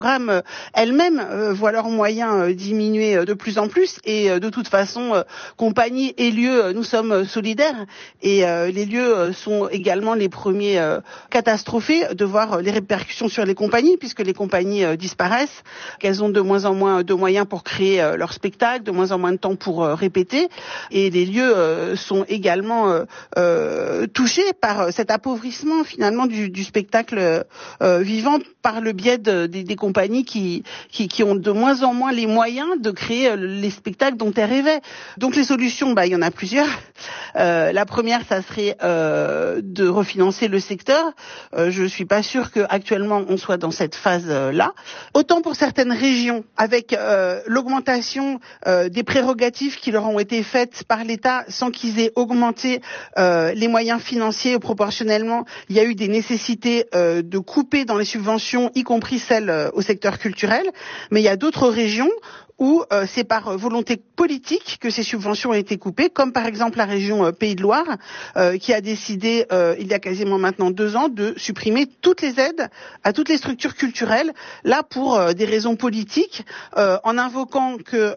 programmes elles-mêmes voient leurs moyens diminuer de plus en plus et de toute façon, compagnie et lieux, nous sommes solidaires et les lieux sont également les premiers catastrophés de voir les répercussions sur les compagnies puisque les compagnies disparaissent, qu'elles ont de moins en moins de moyens pour créer leurs spectacles, de moins en moins de temps pour répéter et les lieux sont également touchés par cet appauvrissement finalement du spectacle vivant par le biais des compagnies qui ont de moins en moins les moyens de créer les spectacles dont elles rêvaient. Donc les solutions, il y en a plusieurs. La première, ça serait de refinancer le secteur. Je suis pas sûre qu'actuellement on soit dans cette phase-là. Autant pour certaines régions, avec l'augmentation des prérogatives qui leur ont été faites par l'État sans qu'ils aient augmenté les moyens financiers proportionnellement, il y a eu des nécessités de couper dans les subventions, y compris celles au secteur culturel, mais il y a d'autres régions où c'est par volonté politique que ces subventions ont été coupées, comme par exemple la région Pays de Loire, qui a décidé, il y a quasiment maintenant 2 ans, de supprimer toutes les aides à toutes les structures culturelles, là pour des raisons politiques, en invoquant que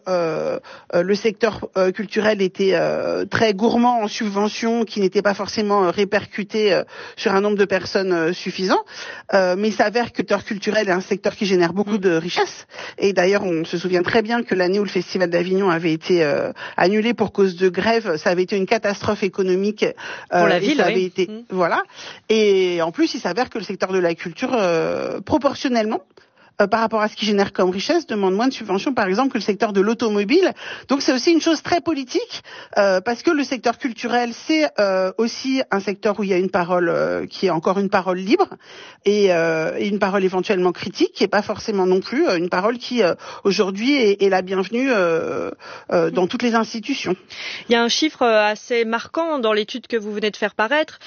le secteur culturel était très gourmand en subventions, qui n'étaient pas forcément répercutées sur un nombre de personnes suffisant, mais il s'avère que le secteur culturel est un secteur qui génère beaucoup de richesses, et d'ailleurs on se souvient très bien que l'année où le Festival d'Avignon avait été annulé pour cause de grève, ça avait été une catastrophe économique pour la ville. Ça avait été, voilà. Et en plus, il s'avère que le secteur de la culture, proportionnellement, par rapport à ce qu'il génère comme richesse, demande moins de subventions, par exemple, que le secteur de l'automobile. Donc c'est aussi une chose très politique, parce que le secteur culturel, c'est aussi un secteur où il y a une parole qui est encore une parole libre, et une parole éventuellement critique, qui n'est pas forcément non plus une parole qui, aujourd'hui, est la bienvenue dans toutes les institutions. Il y a un chiffre assez marquant dans l'étude que vous venez de faire paraître.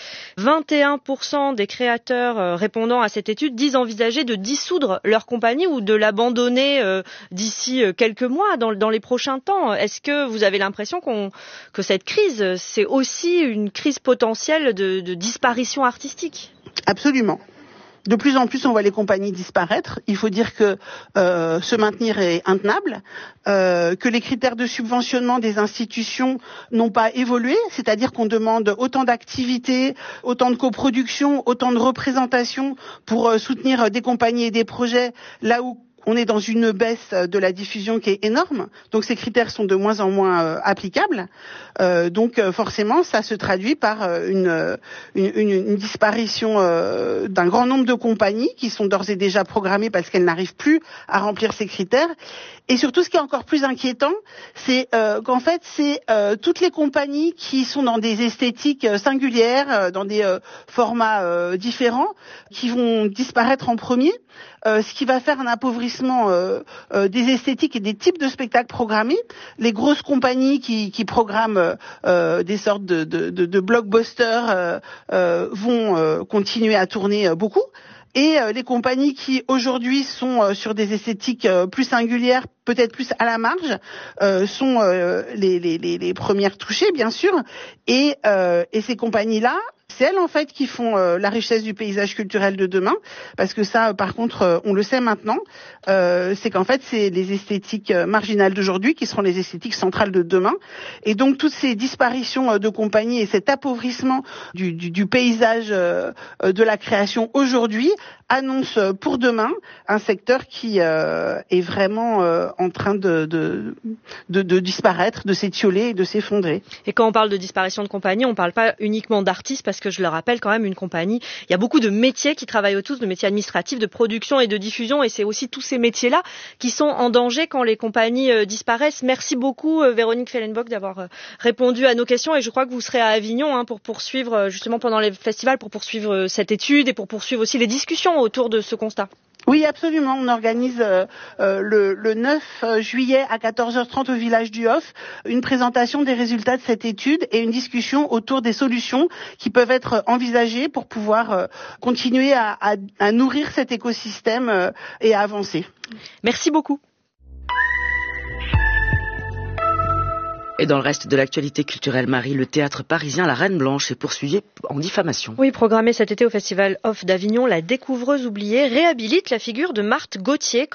21% des créateurs répondant à cette étude disent envisager de dissoudre leur compagnie ou de l'abandonner d'ici quelques mois, dans les prochains temps. Est-ce que vous avez l'impression que cette crise, c'est aussi une crise potentielle de disparition artistique ? Absolument. De plus en plus, on voit les compagnies disparaître. Il faut dire que se maintenir est intenable, que les critères de subventionnement des institutions n'ont pas évolué, c'est-à-dire qu'on demande autant d'activités, autant de coproduction, autant de représentation pour soutenir des compagnies et des projets, là où on est dans une baisse de la diffusion qui est énorme, donc ces critères sont de moins en moins applicables. Donc forcément, ça se traduit par une disparition d'un grand nombre de compagnies qui sont d'ores et déjà programmées parce qu'elles n'arrivent plus à remplir ces critères. Et surtout, ce qui est encore plus inquiétant, c'est qu'en fait, c'est toutes les compagnies qui sont dans des esthétiques singulières, dans des formats différents, qui vont disparaître en premier. Ce qui va faire un appauvrissement des esthétiques et des types de spectacles programmés. Les grosses compagnies qui programment des sortes de blockbusters vont continuer à tourner beaucoup. Et les compagnies qui aujourd'hui sont sur des esthétiques plus singulières, peut-être plus à la marge, sont les premières touchées, bien sûr. Et ces compagnies-là, c'est elles en fait qui font la richesse du paysage culturel de demain, parce que ça, par contre, on le sait maintenant, c'est qu'en fait c'est les esthétiques marginales d'aujourd'hui qui seront les esthétiques centrales de demain, et donc toutes ces disparitions de compagnies et cet appauvrissement du paysage de la création aujourd'hui annoncent pour demain un secteur qui est vraiment en train de disparaître, de s'étioler et de s'effondrer. Et quand on parle de disparition de compagnie, on ne parle pas uniquement d'artistes, parce que je le rappelle quand même, une compagnie, il y a beaucoup de métiers qui travaillent autour, de métiers administratifs, de production et de diffusion, et c'est aussi tous ces métiers-là qui sont en danger quand les compagnies disparaissent. Merci beaucoup Véronique Fellenbock d'avoir répondu à nos questions, et je crois que vous serez à Avignon pour poursuivre, justement pendant les festivals, pour poursuivre cette étude et pour poursuivre aussi les discussions autour de ce constat. Oui, absolument. On organise le 9 juillet à 14h30 au village du Hof une présentation des résultats de cette étude et une discussion autour des solutions qui peuvent être envisagées pour pouvoir continuer à nourrir cet écosystème et à avancer. Merci beaucoup. Et dans le reste de l'actualité culturelle, Marie, le théâtre parisien La Reine Blanche est poursuivi en diffamation. Oui, programmé cet été au Festival Off d'Avignon, la découvreuse oubliée réhabilite la figure de Marthe Gauthier